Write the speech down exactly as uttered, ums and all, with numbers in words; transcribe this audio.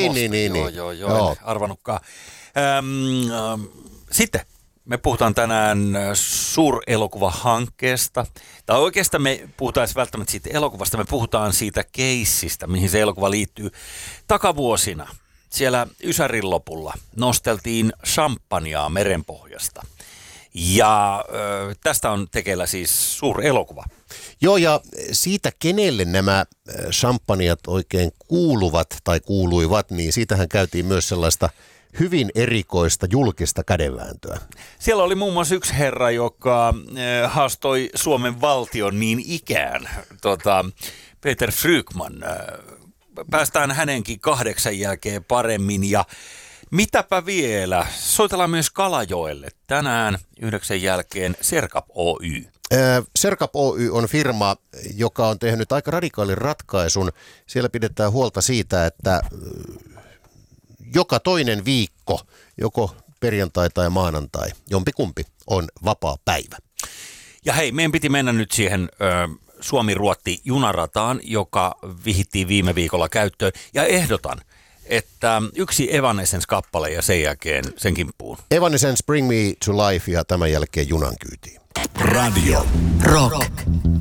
Niin, niin, niin. Joo, niin. joo, joo, joo. En arvannutkaan. Ähm, ähm, sitten me puhutaan tänään suurelokuvahankkeesta. Tai oikeastaan me puhutaan välttämättä siitä elokuvasta, me puhutaan siitä keissistä, mihin se elokuva liittyy. Takavuosina siellä Ysärin lopulla nosteltiin champagnea merenpohjasta. Ja ö, tästä on tekeillä siis suurelokuva. Joo, ja siitä, kenelle nämä champagneat oikein kuuluvat tai kuuluivat, niin siitähän käytiin myös sellaista hyvin erikoista julkista kädenvääntöä. Siellä oli muun muassa yksi herra, joka äh, haastoi Suomen valtion niin ikään, tota, Peter Frykman. Äh, päästään hänenkin kahdeksan jälkeen paremmin ja mitäpä vielä, soitellaan myös Kalajoelle tänään yhdeksän jälkeen Serkap Oy. Äh, Serkap Oy on firma, joka on tehnyt aika radikaalin ratkaisun. Siellä pidetään huolta siitä, että joka toinen viikko, joko perjantai tai maanantai, jompikumpi on vapaa päivä. Ja hei, meidän piti mennä nyt siihen ö, Suomi-Ruotti-junarataan, joka vihittiin viime viikolla käyttöön. Ja ehdotan, että yksi Evanescence-kappale ja sen jälkeen sen kimppuun. Evanescence Bring Me to Life ja tämän jälkeen junan kyytiin. Radio Rock.